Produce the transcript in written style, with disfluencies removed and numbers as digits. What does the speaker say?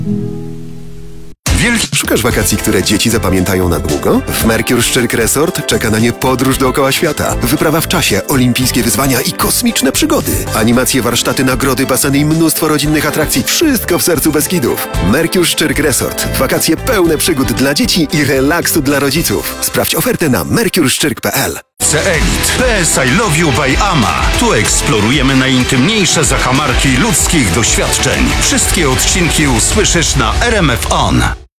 Szukasz wakacji, które dzieci zapamiętają na długo? W Mercure Szczyrk Resort czeka na nie podróż dookoła świata. Wyprawa w czasie, olimpijskie wyzwania i kosmiczne przygody. Animacje, warsztaty, nagrody, baseny i mnóstwo rodzinnych atrakcji. Wszystko w sercu Beskidów. Mercure Szczyrk Resort. Wakacje pełne przygód dla dzieci i relaksu dla rodziców. Sprawdź ofertę na mercureszczyrk.pl. C-Elite. PS I Love You by Ama. Tu eksplorujemy najintymniejsze zakamarki ludzkich doświadczeń. Wszystkie odcinki usłyszysz na RMF On.